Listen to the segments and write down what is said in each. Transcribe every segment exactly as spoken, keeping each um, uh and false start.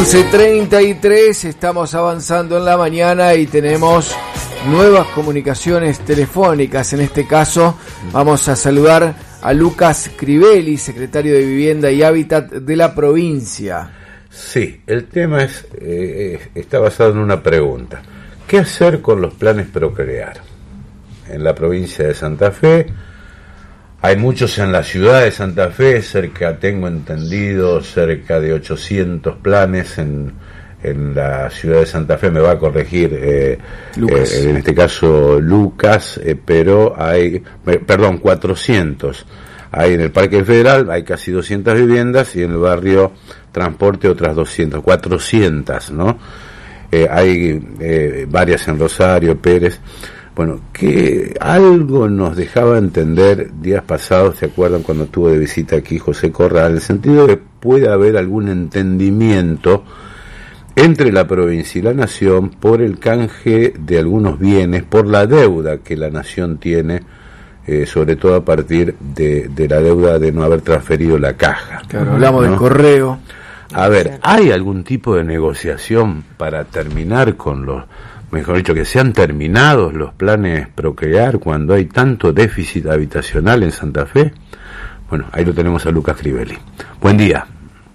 once treinta y tres, estamos avanzando en la mañana y tenemos nuevas comunicaciones telefónicas. En este caso vamos a saludar a Lucas Crivelli, secretario de Vivienda y Hábitat de la provincia. Sí, el tema es eh, está basado en una pregunta. ¿Qué hacer con los planes Procrear? En la provincia de Santa Fe hay muchos, en la ciudad de Santa Fe, cerca, tengo entendido, cerca de ochocientos planes en, en la ciudad de Santa Fe, me va a corregir, eh, eh, en este caso Lucas, eh, pero hay, eh, perdón, cuatrocientos. Hay en el Parque Federal, hay casi doscientas viviendas, y en el barrio Transporte otras doscientas, cuatrocientas, ¿no? Eh, hay eh, varias en Rosario, Pérez. Bueno, que algo nos dejaba entender días pasados, ¿se acuerdan cuando estuvo de visita aquí José Corral? En el sentido de que puede haber algún entendimiento entre la provincia y la nación por el canje de algunos bienes, por la deuda que la nación tiene, eh, sobre todo a partir de, de la deuda de no haber transferido la caja. Claro, hablamos ¿no? del correo. A ver, ¿hay algún tipo de negociación para terminar con los... mejor dicho, que sean terminados los planes Procrear cuando hay tanto déficit habitacional en Santa Fe? Bueno, ahí lo tenemos a Lucas Crivelli. Buen día.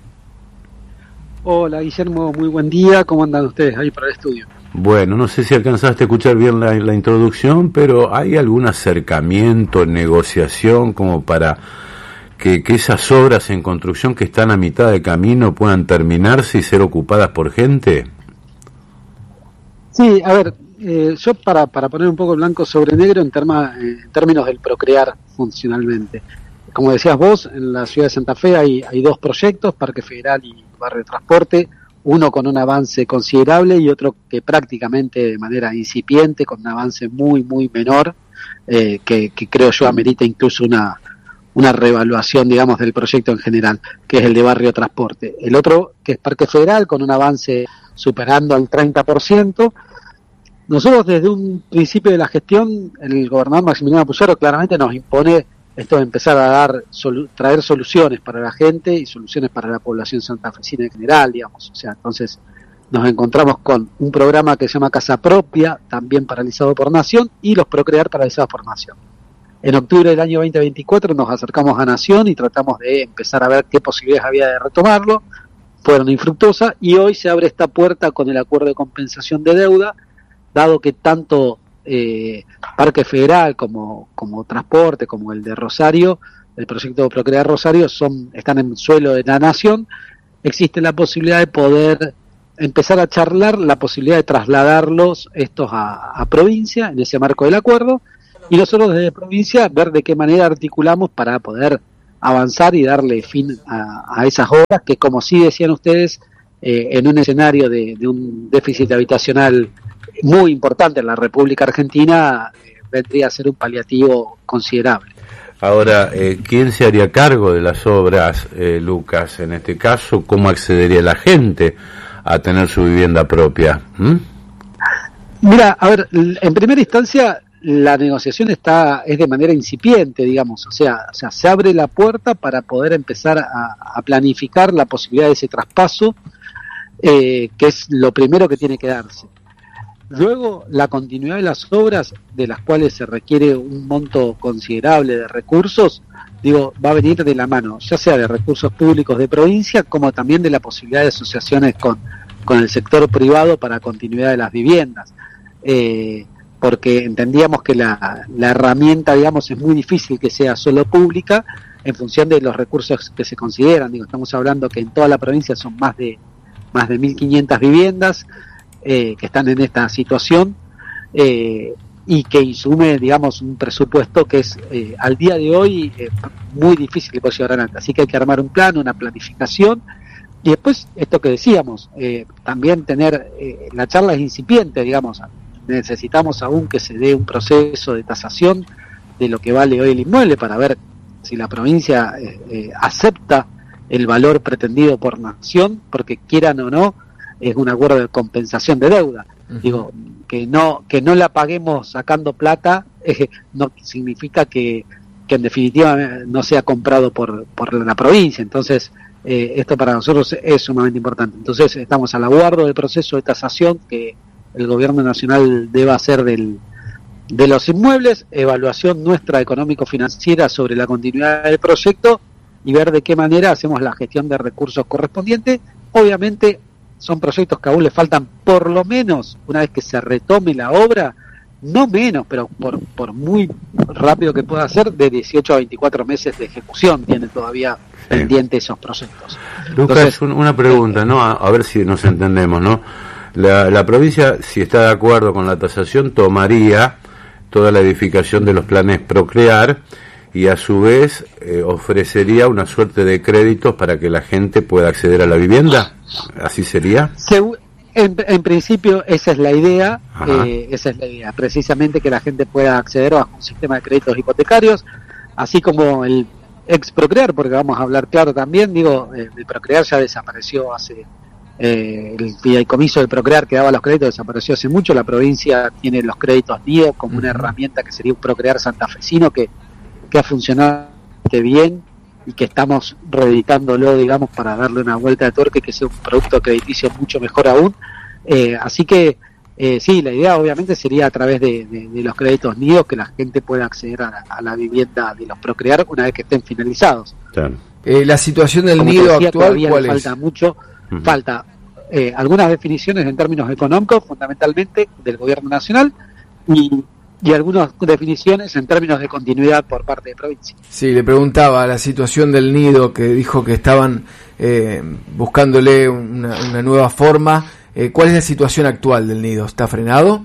Hola, Guillermo, muy buen día. ¿Cómo andan ustedes ahí para el estudio? Bueno, no sé si alcanzaste a escuchar bien la, la introducción, pero ¿hay algún acercamiento, negociación como para que, que esas obras en construcción que están a mitad de camino puedan terminarse y ser ocupadas por gente? Sí, a ver, eh, yo para, para poner un poco blanco sobre negro en, terma, eh, en términos del Procrear funcionalmente. Como decías vos, en la ciudad de Santa Fe hay, hay dos proyectos, Parque Federal y Barrio Transporte, uno con un avance considerable y otro que prácticamente de manera incipiente, con un avance muy, muy menor, eh, que, que creo yo amerita incluso una, una reevaluación, digamos, del proyecto en general, que es el de Barrio Transporte. El otro, que es Parque Federal, con un avance superando al treinta por ciento. Nosotros desde un principio de la gestión, el gobernador Maximiliano Puyaro claramente nos impone esto de empezar a dar solu- traer soluciones para la gente y soluciones para la población santafesina en general, digamos. O sea, entonces nos encontramos con un programa que se llama Casa Propia, también paralizado por Nación, y los Procrear paralizados por Nación. En octubre del año veinte veinticuatro nos acercamos a Nación y tratamos de empezar a ver qué posibilidades había de retomarlo. Fueron infructuosas y hoy se abre esta puerta con el acuerdo de compensación de deuda, dado que tanto eh, Parque Federal como, como Transporte, como el de Rosario, el proyecto de Procrear Rosario, son, están en suelo de la Nación. Existe la posibilidad de poder empezar a charlar la posibilidad de trasladarlos estos a, a provincia en ese marco del acuerdo, y nosotros desde provincia ver de qué manera articulamos para poder avanzar y darle fin a, a esas obras que, como sí decían ustedes, eh, en un escenario de, de un déficit habitacional muy importante en la República Argentina, eh, vendría a ser un paliativo considerable. Ahora, eh, ¿quién se haría cargo de las obras, eh, Lucas? En este caso, ¿cómo accedería la gente a tener su vivienda propia? ¿Mm? Mira, a ver, en primera instancia la negociación está es de manera incipiente, digamos, o sea, o sea, se abre la puerta para poder empezar a, a planificar la posibilidad de ese traspaso, eh, que es lo primero que tiene que darse. Luego, la continuidad de las obras, de las cuales se requiere un monto considerable de recursos, digo, va a venir de la mano, ya sea de recursos públicos de provincia, como también de la posibilidad de asociaciones con, con el sector privado para continuidad de las viviendas. Eh, porque entendíamos que la, la herramienta, digamos, es muy difícil que sea solo pública en función de los recursos que se consideran. Digo, estamos hablando que en toda la provincia son más de más de mil quinientas viviendas eh, que están en esta situación eh, y que insume, digamos, un presupuesto que es eh, al día de hoy eh, muy difícil de poder llevar adelante. Así que hay que armar un plan, una planificación, y después esto que decíamos, eh, también tener, eh, la charla es incipiente, digamos, necesitamos aún que se dé un proceso de tasación de lo que vale hoy el inmueble para ver si la provincia eh, eh, acepta el valor pretendido por Nación, porque quieran o no, es un acuerdo de compensación de deuda. Uh-huh. Digo, que no que no la paguemos sacando plata, eh, no significa que, que en definitiva no sea comprado por, por la provincia. Entonces, eh, esto para nosotros es sumamente importante. Entonces estamos al aguardo del proceso de tasación que el gobierno nacional deba hacer del, de los inmuebles, evaluación nuestra económico-financiera sobre la continuidad del proyecto y ver de qué manera hacemos la gestión de recursos correspondientes. Obviamente son proyectos que aún le faltan por lo menos, una vez que se retome la obra, no menos, pero por, por muy rápido que pueda ser, de dieciocho a veinticuatro meses de ejecución tienen todavía sí. pendientes esos proyectos. Lucas, Entonces, una pregunta, ¿no? A, a ver si nos entendemos, ¿no? La, la provincia, si está de acuerdo con la tasación, tomaría toda la edificación de los planes Procrear y a su vez eh, ofrecería una suerte de créditos para que la gente pueda acceder a la vivienda. ¿Así sería? Segu- En, en principio esa es la idea, eh, esa es la idea, precisamente que la gente pueda acceder a un sistema de créditos hipotecarios, así como el ex Procrear, porque vamos a hablar claro también, digo, eh, el Procrear ya desapareció hace, eh, el fideicomiso de Procrear que daba los créditos desapareció hace mucho, la provincia tiene los créditos N I O como uh-huh. una herramienta que sería un Procrear santafesino que, que ha funcionado bien y que estamos reeditándolo, digamos, para darle una vuelta de tuerca y que sea un producto crediticio mucho mejor aún. Eh, así que, eh, sí, la idea obviamente sería a través de, de, de los créditos N I O que la gente pueda acceder a la, a la vivienda de los Procrear una vez que estén finalizados. Claro. Eh, la situación del Como nido decía, actual, ¿cuál es? Falta mucho, uh-huh. falta eh, algunas definiciones en términos económicos, fundamentalmente del gobierno nacional, y y algunas definiciones en términos de continuidad por parte de provincia. Sí, le preguntaba la situación del nido, que dijo que estaban eh, buscándole una, una nueva forma. Eh, ¿Cuál es la situación actual del nido? ¿Está frenado?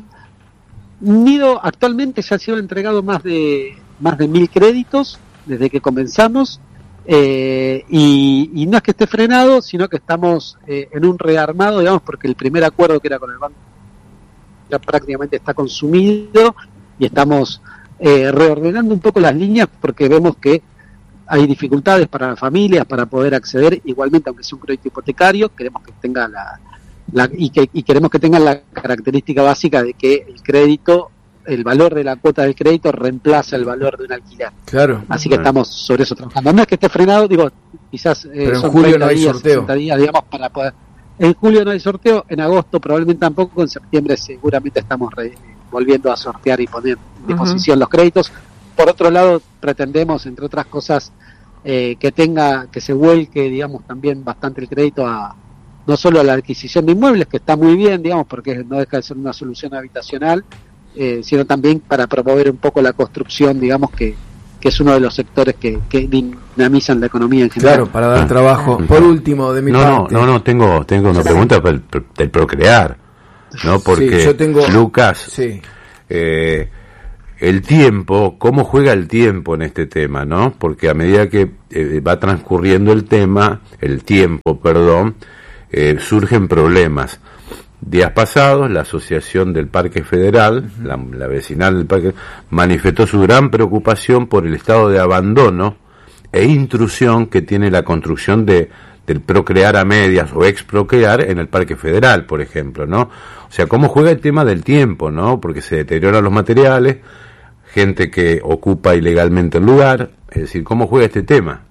Nido actualmente ya ha sido entregado más de más de mil créditos desde que comenzamos eh, y, y no es que esté frenado, sino que estamos eh, en un rearmado, digamos, porque el primer acuerdo que era con el banco ya prácticamente está consumido. Y estamos eh, reordenando un poco las líneas porque vemos que hay dificultades para las familias para poder acceder, igualmente aunque sea un crédito hipotecario, queremos que tenga la, la y que y queremos que tenga la característica básica de que el crédito, el valor de la cuota del crédito reemplaza el valor de un alquiler. Claro. Así que estamos sobre eso trabajando. No es que esté frenado, digo, quizás eh, pero en son julio no hay días, sorteo. sesenta días, digamos, para poder. En julio no hay sorteo, en agosto probablemente tampoco, en septiembre seguramente estamos re, volviendo a sortear y poner en disposición uh-huh. los créditos. Por otro lado, pretendemos, entre otras cosas, eh, que tenga, que se vuelque, digamos, también bastante el crédito a no solo a la adquisición de inmuebles, que está muy bien, digamos, porque no deja de ser una solución habitacional, eh, sino también para promover un poco la construcción, digamos, que, que es uno de los sectores que, que dinamizan la economía en general. Claro, para dar trabajo. Por último, de mi no, parte. No, no, no, tengo, tengo una pregunta del, del Procrear. ¿No? Porque sí, yo tengo... Lucas, sí. eh, el tiempo, cómo juega el tiempo en este tema, ¿no? Porque a medida que eh, va transcurriendo el tema, el tiempo, perdón, eh, surgen problemas. Días pasados, la Asociación del Parque Federal, uh-huh. la, la vecinal del Parque, manifestó su gran preocupación por el estado de abandono e intrusión que tiene la construcción de del Procrear a medias o ex Procrear en el Parque Federal, por ejemplo, ¿no? O sea, cómo juega el tema del tiempo, ¿no? Porque se deterioran los materiales, gente que ocupa ilegalmente el lugar, es decir, cómo juega este tema.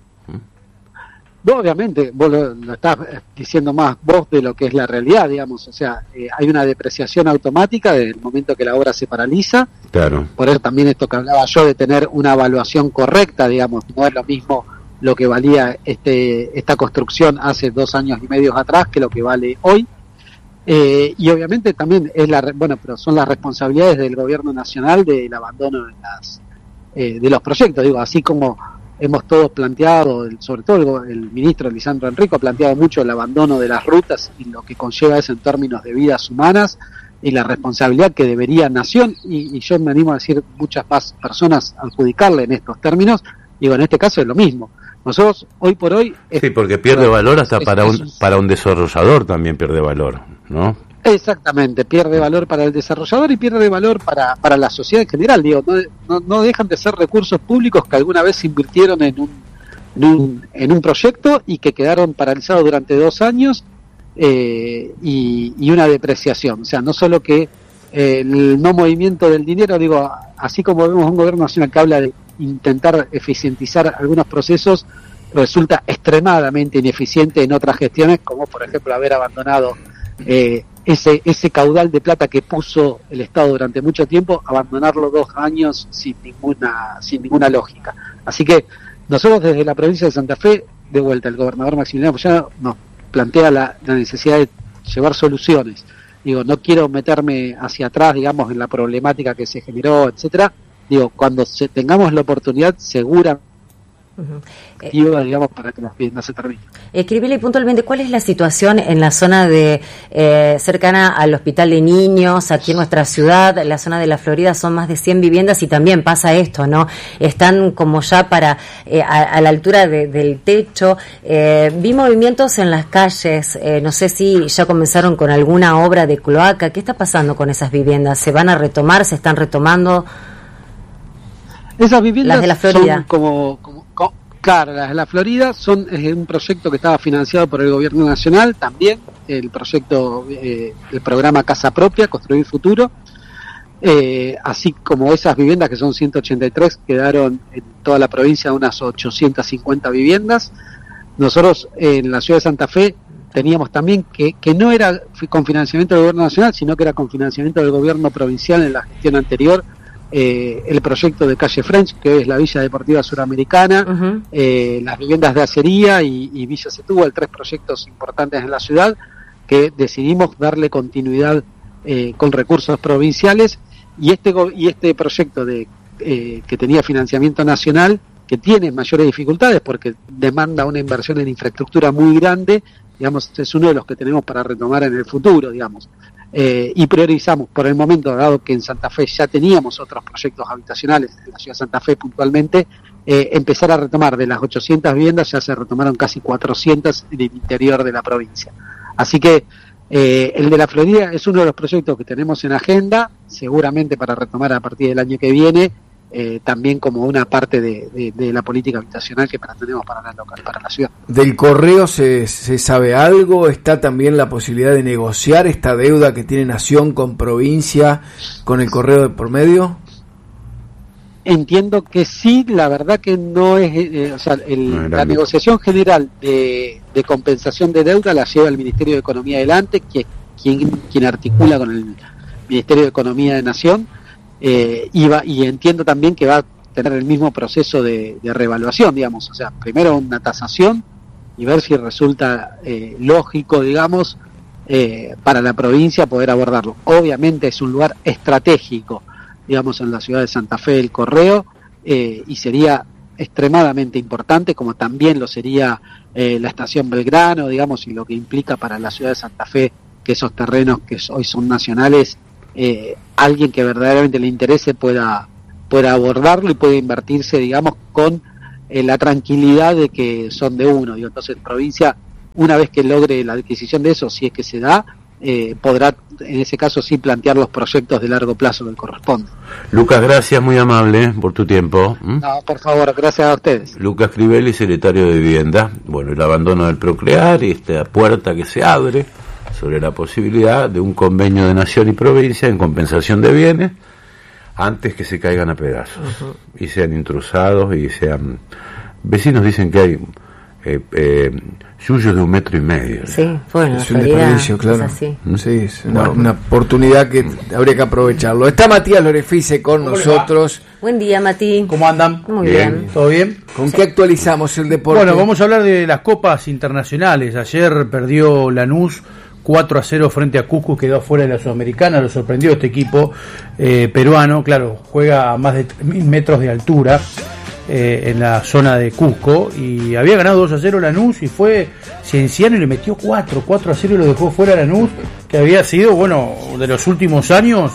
No, obviamente, vos lo, lo estás diciendo más vos de lo que es la realidad, digamos, o sea, eh, hay una depreciación automática desde el momento que la obra se paraliza. Claro. Por eso también esto que hablaba yo de tener una evaluación correcta, digamos, no es lo mismo lo que valía este esta construcción hace dos años y medio atrás que lo que vale hoy. Eh, y obviamente también es la bueno pero son las responsabilidades del gobierno nacional del abandono de las eh, de los proyectos, digo, así como hemos todos planteado, sobre todo el, el ministro Lisandro Enrico ha planteado mucho el abandono de las rutas y lo que conlleva eso en términos de vidas humanas y la responsabilidad que debería Nación y, y yo me animo a decir muchas más personas adjudicarle en estos términos. Digo, en este caso es lo mismo. Nosotros, hoy por hoy... Sí, porque pierde valor hasta es, para, es, un, para un desarrollador también pierde valor, ¿no? Exactamente, pierde valor para el desarrollador y pierde valor para, para la sociedad en general. Digo, no, no, no dejan de ser recursos públicos que alguna vez se invirtieron en un, en un, en un proyecto y que quedaron paralizados durante dos años eh, y, y una depreciación. O sea, no solo que eh, el no movimiento del dinero, digo, así como vemos un gobierno nacional que habla de intentar eficientizar algunos procesos, resulta extremadamente ineficiente en otras gestiones, como por ejemplo haber abandonado eh, ese ese caudal de plata que puso el Estado durante mucho tiempo, abandonarlo dos años sin ninguna sin ninguna lógica. Así que nosotros desde la provincia de Santa Fe, de vuelta, el gobernador Maximiliano Moyano nos plantea la, la necesidad de llevar soluciones. Digo, no quiero meterme hacia atrás, digamos, en la problemática que se generó, etcétera. Digo, cuando se, tengamos la oportunidad, segura, uh-huh. eh, digamos, para que las viviendas se terminen. Eh, Crivelli, puntualmente, ¿cuál es la situación en la zona de eh, cercana al Hospital de Niños, aquí en nuestra ciudad, la zona de la Florida? Son más de cien viviendas y también pasa esto, ¿no? Están como ya para eh, a, a la altura de, del techo. Eh, vi movimientos en las calles, eh, no sé si ya comenzaron con alguna obra de cloaca. ¿Qué está pasando con esas viviendas? ¿Se van a retomar? ¿Se están retomando? Esas viviendas las de la Florida. Son como, como, como claro, las de la Florida son es un proyecto que estaba financiado por el gobierno nacional, también el proyecto, eh, el programa Casa Propia, Construir Futuro, eh, así como esas viviendas que son ciento ochenta y tres, quedaron en toda la provincia unas ochocientas cincuenta viviendas. Nosotros eh, en la ciudad de Santa Fe teníamos también que, que no era con financiamiento del gobierno nacional, sino que era con financiamiento del gobierno provincial en la gestión anterior, Eh, el proyecto de Calle French, que es la Villa Deportiva Suramericana, uh-huh. eh, las viviendas de Acería y, y Villa Setúbal, tres proyectos importantes en la ciudad que decidimos darle continuidad eh, con recursos provinciales, y este y este proyecto de eh, que tenía financiamiento nacional, que tiene mayores dificultades porque demanda una inversión en infraestructura muy grande, digamos, es uno de los que tenemos para retomar en el futuro, digamos. Eh, y priorizamos por el momento, dado que en Santa Fe ya teníamos otros proyectos habitacionales, en la ciudad de Santa Fe puntualmente, eh, empezar a retomar de las ochocientas viviendas, ya se retomaron casi cuatrocientas en el interior de la provincia. Así que eh, el de la Florida es uno de los proyectos que tenemos en agenda, seguramente para retomar a partir del año que viene, eh, también como una parte de, de, de la política habitacional que pretendemos para la local, para la ciudad. ¿Del correo se, se sabe algo? ¿Está también la posibilidad de negociar esta deuda que tiene Nación con provincia, con el correo de por medio? Entiendo que sí, la verdad que no es, eh, o sea, el, no la negociación general de, de compensación de deuda la lleva el Ministerio de Economía adelante, que, quien, quien articula con el Ministerio de Economía de Nación. Eh, y, va, y entiendo también que va a tener el mismo proceso de, de reevaluación, digamos, o sea, primero una tasación y ver si resulta eh, lógico, digamos, eh, para la provincia poder abordarlo. Obviamente es un lugar estratégico, digamos, en la ciudad de Santa Fe el correo, eh, y sería extremadamente importante, como también lo sería eh, la estación Belgrano, digamos, y lo que implica para la ciudad de Santa Fe que esos terrenos que hoy son nacionales, Eh, alguien que verdaderamente le interese pueda pueda abordarlo y pueda invertirse, digamos, con eh, la tranquilidad de que son de uno. Digo, entonces, provincia, una vez que logre la adquisición de eso, si es que se da, eh, podrá, en ese caso, sí plantear los proyectos de largo plazo que corresponde. Lucas, gracias, muy amable por tu tiempo. ¿Mm? No, por favor, gracias a ustedes. Lucas Crivelli, secretario de Vivienda. Bueno, el abandono del Procrear y esta puerta que se abre sobre la posibilidad de un convenio de nación y provincia en compensación de bienes antes que se caigan a pedazos uh-huh. y sean intrusados y sean... Vecinos dicen que hay eh, eh, yuyos de un metro y medio. Sí, bueno, es un desperdicio, claro. Es así. Sí, es una, una oportunidad que habría que aprovecharlo. Está Matías Lorefice con nosotros. Buen día, Mati. ¿Cómo andan? Muy bien. bien. ¿Todo bien? ¿Con sí. qué actualizamos el deporte? Bueno, vamos a hablar de las copas internacionales. Ayer perdió Lanús cuatro a cero frente a Cusco, quedó fuera de la Sudamericana, lo sorprendió este equipo eh, peruano, claro, juega a más de mil metros de altura eh, en la zona de Cusco, y había ganado dos a cero Lanús, y fue Cienciano y le metió cuatro a cero y lo dejó fuera Lanús, que había sido, bueno, de los últimos años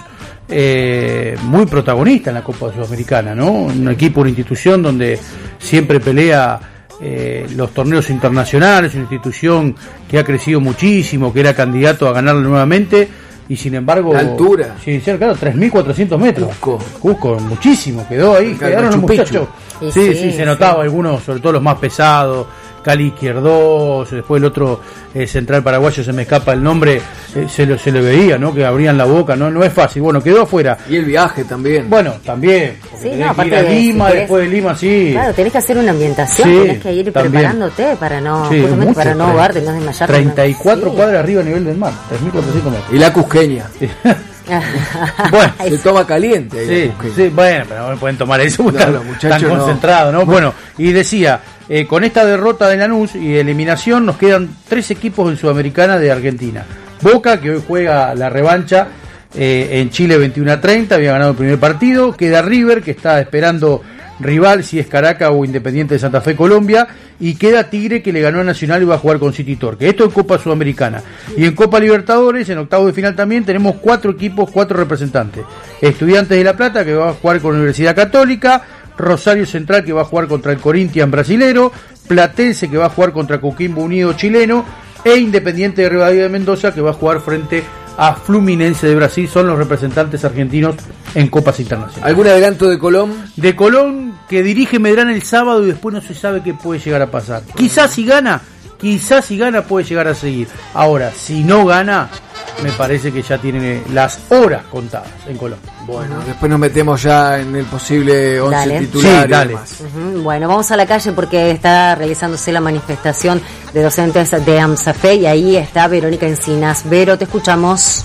eh, muy protagonista en la Copa Sudamericana, ¿no? Un equipo, una institución donde siempre pelea Eh, los torneos internacionales, una institución que ha crecido muchísimo, que era candidato a ganarlo nuevamente, y sin embargo la altura, sí, claro, tres mil cuatrocientos metros. Cusco, Cusco, muchísimo, quedó ahí, quedaron los muchachos. sí, Sí, sí, sí, se notaba sí. Algunos, sobre todo los más pesados, Cali Izquierdos, después el otro eh, central paraguayo, se me escapa el nombre, eh, se, lo, se le veía, ¿no? Que abrían la boca, no no es fácil. Bueno, quedó afuera. Y el viaje también. Bueno, también. Sí, tenés no, que ir aparte a de- Lima, si querés- después de Lima, sí. Claro, tenés que hacer una ambientación, Sí, tenés que ir también. preparándote para no, Sí, justamente mucho, para no tre- ahogarte, no desmayarte. treinta y cuatro Sí. cuadras arriba a nivel del mar, tres mil cuatrocientos metros. Y la cusqueña. Sí. Bueno, Se toma caliente ahí la Sí, cusqueña. sí, bueno, pero no pueden tomar eso porque No, están, los muchachos están no. concentrados, ¿no? Bueno, y decía, eh, con esta derrota de Lanús y eliminación nos quedan tres equipos en Sudamericana de Argentina. Boca, que hoy juega la revancha eh, en Chile veintiuno a treinta, había ganado el primer partido. Queda River, que está esperando rival, si es Caracas o Independiente de Santa Fe, Colombia. Y queda Tigre, que le ganó a Nacional y va a jugar con City Torque. Esto en Copa Sudamericana. Y en Copa Libertadores, en octavos de final también, tenemos cuatro equipos, cuatro representantes. Estudiantes de La Plata, que va a jugar con la Universidad Católica. Rosario Central, que va a jugar contra el Corinthians brasilero. Platense, que va a jugar contra Coquimbo Unido chileno. E Independiente de Rivadavia de Mendoza, que va a jugar frente a Fluminense de Brasil. Son los representantes argentinos en Copas Internacionales. ¿Algún adelanto de Colón? De Colón, que dirige Medrán el sábado y después no se sabe qué puede llegar a pasar. Quizás si gana, quizás si gana puede llegar a seguir. Ahora, si no gana, me parece que ya tiene las horas contadas en Colón. Bueno, después nos metemos ya en el posible once Dale. titular Sí, y dale. demás. Ujú. Bueno, vamos a la calle porque está realizándose la manifestación de docentes de AMSAFE y ahí está Verónica Encinas. Vero, te escuchamos.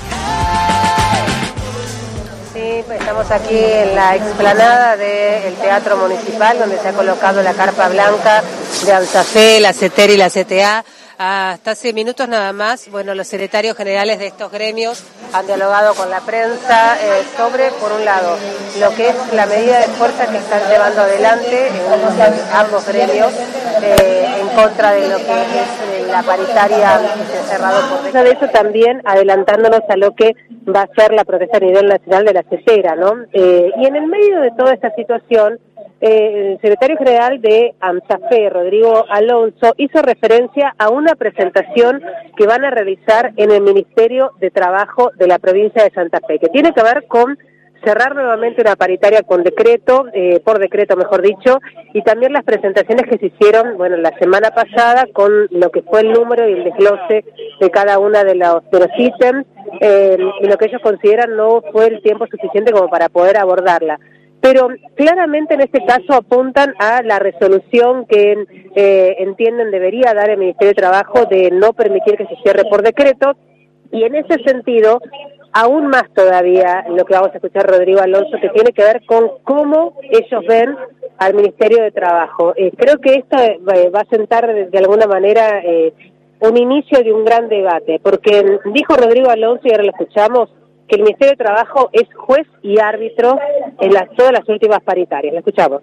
Sí, pues estamos aquí en la explanada del Teatro Municipal, donde se ha colocado la carpa blanca de AMSAFE, la CETER y la C T A. Hasta hace minutos nada más, bueno, los secretarios generales de estos gremios han dialogado con la prensa eh, sobre, por un lado, lo que es la medida de fuerza que están llevando adelante en ambos gremios eh, en contra de lo que es la paritaria que se ha cerrado por decreto. De eso también adelantándonos a lo que va a ser la protesta a nivel nacional de la CETERA, ¿no? Eh, y en el medio de toda esta situación, Eh, el secretario general de AMSAFE, Rodrigo Alonso, hizo referencia a una presentación que van a realizar en el Ministerio de Trabajo de la provincia de Santa Fe, que tiene que ver con cerrar nuevamente una paritaria con decreto, eh, por decreto mejor dicho, y también las presentaciones que se hicieron, bueno, la semana pasada con lo que fue el número y el desglose de cada una de los, de los ítems, eh, y lo que ellos consideran no fue el tiempo suficiente como para poder abordarla. Pero claramente en este caso apuntan a la resolución que eh, entienden debería dar el Ministerio de Trabajo de no permitir que se cierre por decreto, y en ese sentido, aún más todavía, lo que vamos a escuchar Rodrigo Alonso, que tiene que ver con cómo ellos ven al Ministerio de Trabajo. Eh, creo que esto eh, va a sentar de, de alguna manera eh, un inicio de un gran debate, porque dijo Rodrigo Alonso, y ahora lo escuchamos, que el Ministerio de Trabajo es juez y árbitro en las, todas las últimas paritarias. Lo escuchamos.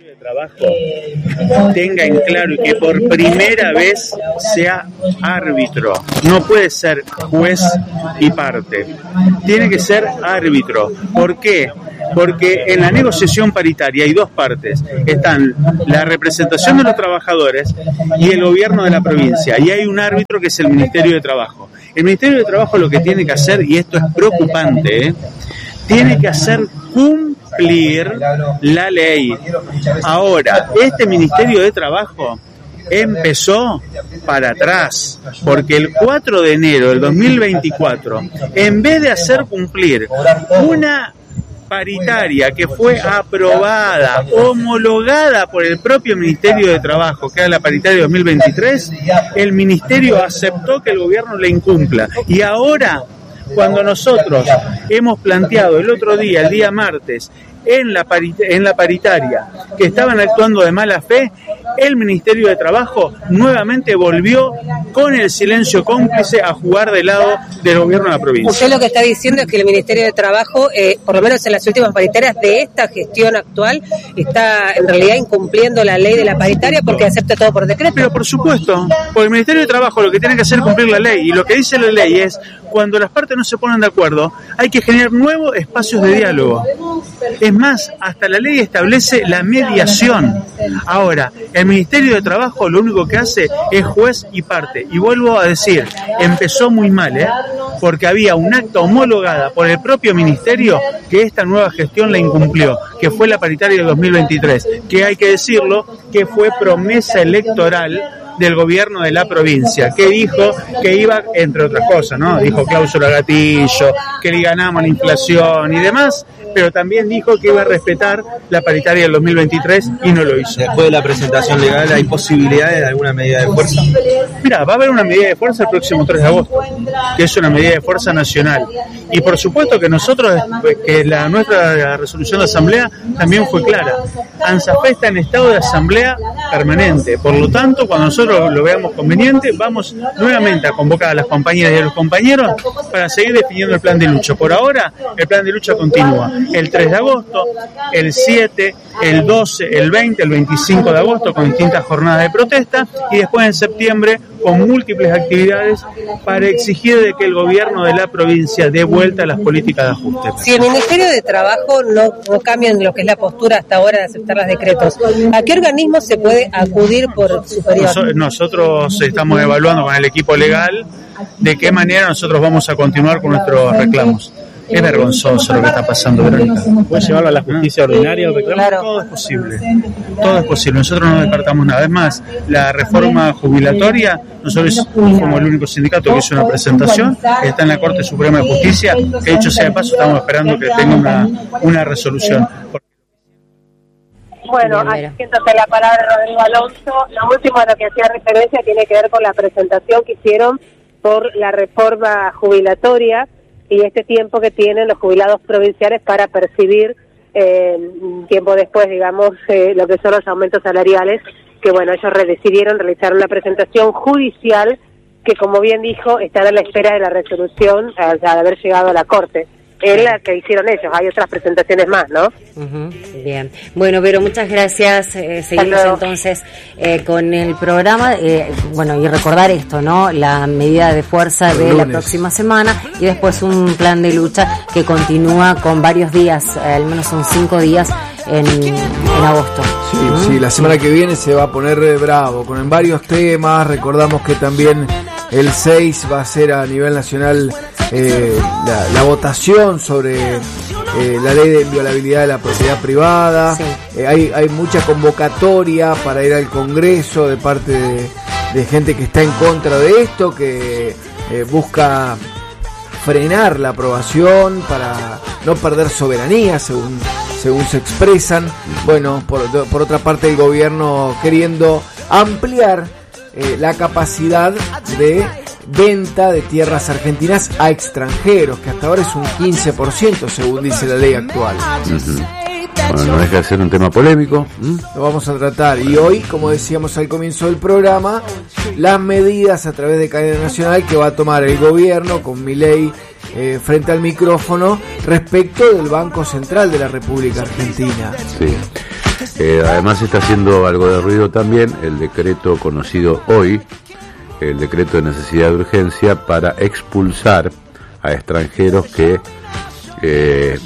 Trabajo tenga en claro y que por primera vez sea árbitro. No puede ser juez y parte. Tiene que ser árbitro. ¿Por qué? Porque en la negociación paritaria hay dos partes. Están la representación de los trabajadores y el gobierno de la provincia. Y hay un árbitro que es el Ministerio de Trabajo. El Ministerio de Trabajo lo que tiene que hacer, y esto es preocupante, ¿eh? tiene que hacer cumplir la ley. Ahora, este Ministerio de Trabajo empezó para atrás, porque el cuatro de enero del dos mil veinticuatro, en vez de hacer cumplir una paritaria que fue aprobada, homologada por el propio Ministerio de Trabajo, que era la paritaria dos mil veintitrés, el Ministerio aceptó que el gobierno la incumpla. Y ahora, cuando nosotros hemos planteado el otro día, el día martes, en la, parit- en la paritaria, que estaban actuando de mala fe, el Ministerio de Trabajo nuevamente volvió con el silencio cómplice a jugar del lado del gobierno de la provincia. Usted lo que está diciendo es que el Ministerio de Trabajo, eh, por lo menos en las últimas paritarias de esta gestión actual, está en realidad incumpliendo la ley de la paritaria porque acepta todo por decreto. Pero por supuesto, porque el Ministerio de Trabajo lo que tiene que hacer es cumplir la ley, y lo que dice la ley es, cuando las partes no se ponen de acuerdo, hay que generar nuevos espacios de diálogo. Es más, hasta la ley establece la mediación. Ahora, el Ministerio de Trabajo lo único que hace es juez y parte. Y vuelvo a decir, empezó muy mal, ¿eh? porque había un acta homologada por el propio Ministerio que esta nueva gestión la incumplió, que fue la paritaria de dos mil veintitrés, que hay que decirlo, que fue promesa electoral del gobierno de la provincia, que dijo que iba, entre otras cosas, ¿no? Dijo cláusula gatillo, que le ganamos la inflación y demás, pero también dijo que iba a respetar la paritaria del dos mil veintitrés y no lo hizo. Después de la presentación legal, ¿hay posibilidades de alguna medida de fuerza? Mira, va a haber una medida de fuerza el próximo tres de agosto, que es una medida de fuerza nacional. Y por supuesto que nosotros, que la nuestra resolución de asamblea también fue clara. ANSAFE está en estado de asamblea permanente. Por lo tanto, cuando nosotros lo veamos conveniente, vamos nuevamente a convocar a las compañeras y a los compañeros para seguir definiendo el plan de lucha. Por ahora, el plan de lucha continúa. El tres de agosto, el siete, el doce, el veinte, el veinticinco de agosto con distintas jornadas de protesta y después en septiembre con múltiples actividades para exigir de que el gobierno de la provincia dé vuelta a las políticas de ajuste. Si el Ministerio de Trabajo no, no cambia en lo que es la postura hasta ahora de aceptar los decretos, ¿a qué organismo se puede acudir por superior? Nos, nosotros estamos evaluando con el equipo legal de qué manera nosotros vamos a continuar con nuestros reclamos. Es vergonzoso lo que está pasando, Verónica. ¿Puede llevarlo a la justicia ordinaria? Claro. Todo es posible. Todo es posible. Nosotros no descartamos nada. Es más, la reforma jubilatoria, nosotros como el único sindicato que hizo una presentación, está en la Corte Suprema de Justicia, que dicho sea de paso, estamos esperando que tenga una, una resolución. Bueno, haciéndose la palabra Rodrigo Alonso, lo último a lo que hacía referencia tiene que ver con la presentación que hicieron por la reforma jubilatoria y este tiempo que tienen los jubilados provinciales para percibir eh, tiempo después, digamos, eh, lo que son los aumentos salariales, que bueno, ellos decidieron realizar una presentación judicial que, como bien dijo, están a la espera de la resolución al haber llegado a la Corte. Es la que hicieron ellos, hay otras presentaciones más, ¿no? Uh-huh. Bien, bueno, Vero, muchas gracias. Eh, seguimos entonces eh, con el programa, eh, bueno, y recordar esto, ¿no? La medida de fuerza de la próxima semana y después un plan de lucha que continúa con varios días, eh, al menos son cinco días en, en agosto. Sí, uh-huh. sí, la semana que viene se va a poner bravo con varios temas. Recordamos que también el seis va a ser a nivel nacional eh, la, la votación sobre eh, la ley de inviolabilidad de la propiedad privada. Sí. Eh, hay, hay mucha convocatoria para ir al Congreso de parte de, de gente que está en contra de esto, que eh, busca frenar la aprobación para no perder soberanía, según según se expresan. Bueno, por, por otra parte el gobierno queriendo ampliar eh, la capacidad de venta de tierras argentinas a extranjeros, que hasta ahora es un quince por ciento según dice la ley actual. Uh-huh. Bueno, no deja de ser un tema polémico. ¿Mm? Lo vamos a tratar. Y hoy, como decíamos al comienzo del programa, las medidas a través de cadena nacional que va a tomar el gobierno con Milei eh, frente al micrófono respecto del Banco Central de la República Argentina. Sí. Eh, además está haciendo algo de ruido también el decreto conocido hoy, el decreto de necesidad de urgencia para expulsar a extranjeros que eh,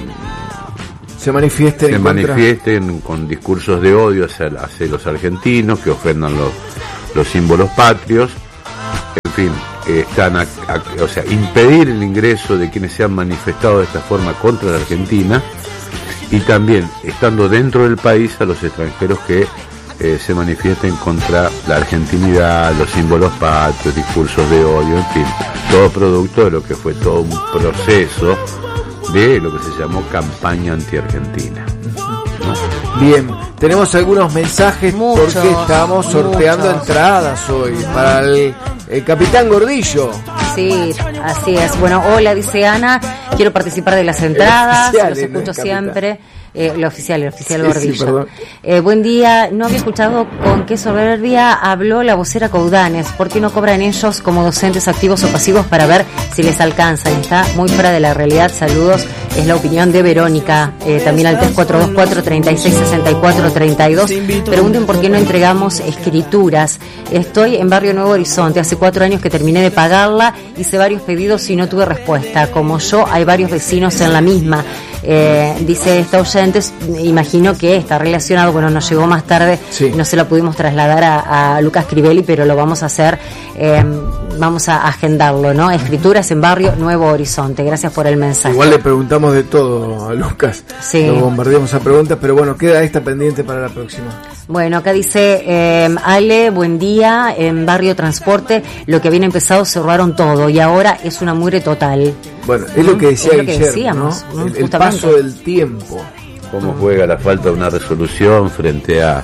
se manifiesten, se en manifiesten contra... con discursos de odio hacia, hacia los argentinos, que ofendan los, los símbolos patrios, en fin, eh, están a, a, o sea, impedir el ingreso de quienes se han manifestado de esta forma contra la Argentina, y también, estando dentro del país, a los extranjeros que eh, se manifiesten contra la argentinidad, los símbolos patrios, discursos de odio, en fin, todo producto de lo que fue todo un proceso de lo que se llamó campaña anti-argentina, ¿no? Bien, tenemos algunos mensajes muchos, porque estamos sorteando muchos. entradas hoy para el, el Capitán Gordillo. Sí, así es. Bueno, hola, dice Ana, quiero participar de las entradas, oficial, los ¿no? escucho Capitán. siempre. Eh, el oficial, el oficial Sí, Gordillo. sí, eh, buen día, no había escuchado con qué soberbia habló la vocera Coudanes. ¿Por qué no cobran ellos como docentes activos o pasivos para ver si les alcanzan? Está muy fuera de la realidad. Saludos, es la opinión de Verónica. Eh, también al tres cuatro dos cuatro, tres seis seis cuatro, tres dos. Pregunten por qué no entregamos escrituras. Estoy en Barrio Nuevo Horizonte, hace cuatro años que terminé de pagarla, hice varios pedidos y no tuve respuesta. Como yo, hay varios vecinos en la misma. Eh, dice esta oyente, imagino que está relacionado, bueno, nos llegó más tarde, sí. No se la pudimos trasladar a, a Lucas Crivelli, pero lo vamos a hacer eh, vamos a agendarlo, ¿no? Escrituras en Barrio Nuevo Horizonte. Gracias por el mensaje. Igual le preguntamos de todo a Lucas. Sí. Lo bombardeamos a preguntas, pero bueno, queda esta pendiente para la próxima. Bueno, acá dice eh, Ale, buen día, en Barrio Transporte, lo que habían empezado cerraron todo y ahora es una mugre total. Bueno, es lo que decía es lo que Guillermo, decíamos, ¿no? El, el justamente. paso del tiempo. Cómo juega la falta de una resolución frente a,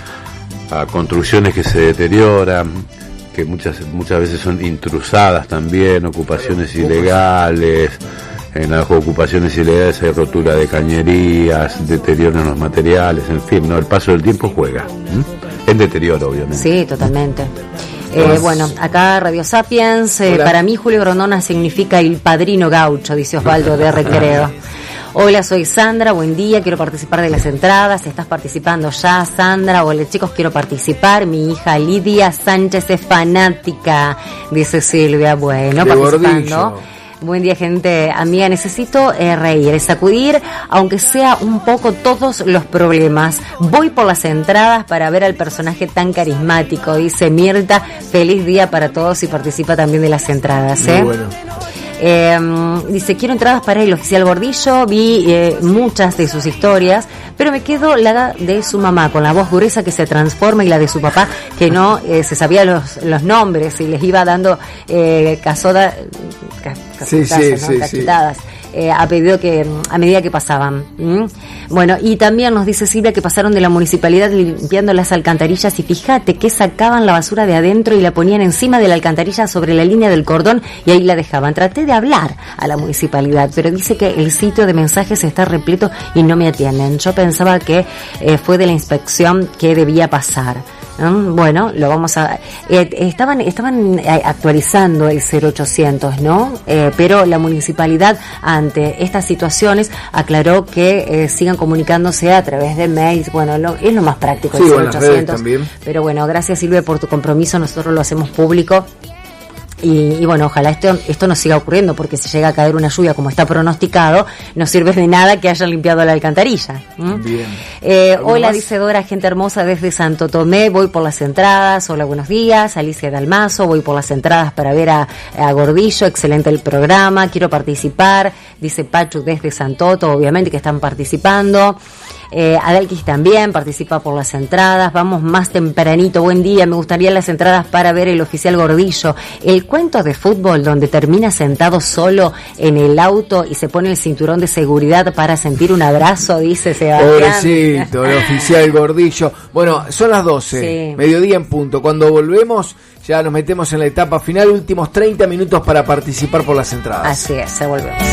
a construcciones que se deterioran, que muchas muchas veces son intrusadas también, ocupaciones ilegales. En las ocupaciones ilegales hay rotura de cañerías, deterioro en los materiales, en fin, no, el paso del tiempo juega. ¿Mm? Es deterioro, obviamente. Sí, totalmente. Eh, bueno, acá Radio Sapiens, eh, para mí Julio Grondona significa el padrino gaucho, dice Osvaldo de Recreo. Hola, soy Sandra, buen día, quiero participar de las entradas. ¿Estás participando ya, Sandra? Hola, chicos, quiero participar. Mi hija Lidia Sánchez es fanática, dice Silvia. Bueno, Qué participando. gordillo. Buen día, gente. Amiga, necesito eh, reír, sacudir, aunque sea un poco todos los problemas. Voy por las entradas para ver al personaje tan carismático, dice Mirta. Feliz día para todos y participa también de las entradas, ¿eh? Muy bueno. Eh, dice, quiero entradas para el oficial Gordillo. Vi eh, muchas de sus historias, pero me quedo la de su mamá, con la voz gruesa que se transforma, y la de su papá, que no eh, se sabía los, los nombres y les iba dando eh, casoda, ca, sí, casas, sí, ¿no? sí, Cachetadas. Sí. Eh, a pedido que a medida que pasaban. ¿Mm? Bueno, y también nos dice Silvia que pasaron de la municipalidad limpiando las alcantarillas, y fíjate que sacaban la basura de adentro y la ponían encima de la alcantarilla sobre la línea del cordón y ahí la dejaban. Traté de hablar a la municipalidad, pero dice que el sitio de mensajes está repleto y no me atienden. Yo pensaba que eh, fue de la inspección que debía pasar. ¿Mm? Bueno, lo vamos a... Eh, estaban estaban actualizando el cero ochocientos, ¿no? Eh, pero la municipalidad, ante estas situaciones, aclaró que eh, sigan comunicándose a través de mails. Bueno, lo, es lo más práctico, sí, el bueno, cero ochocientos. también. Pero bueno, gracias, Silvia, por tu compromiso. Nosotros lo hacemos público. Y, y bueno, ojalá esto, esto no siga ocurriendo, porque si llega a caer una lluvia como está pronosticado, no sirve de nada que hayan limpiado la alcantarilla. ¿Mm? Bien. Eh, hola, dice Dora, gente hermosa desde Santo Tomé, voy por las entradas. Hola, buenos días. Alicia Dalmazo, voy por las entradas para ver a, a Gordillo, excelente el programa, quiero participar. Dice Pachu desde Santoto, obviamente que están participando. Eh, Adalquis también participa por las entradas. Vamos más tempranito. Buen día, me gustaría las entradas para ver el oficial Gordillo. El cuento de fútbol donde termina sentado solo en el auto y se pone el cinturón de seguridad para sentir un abrazo, dice Sebastián. Pobrecito, el oficial Gordillo. Bueno, son las doce, sí. Mediodía en punto. Cuando volvemos, ya nos metemos en la etapa final. Últimos treinta minutos para participar por las entradas. Así es, se volvemos.